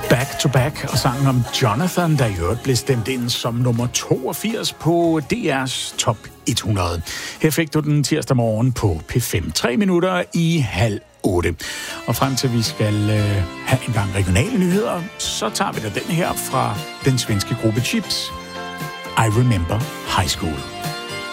Back to Back og sangen om Jonathan, der i øvrigt blev stemt ind som nummer 82 på DR's Top 100. Her fik du den tirsdag morgen på P5. 3 minutter i 7:30. Og frem til vi skal have en gang regionale nyheder, så tager vi da den her fra den svenske gruppe Chips. I Remember High School.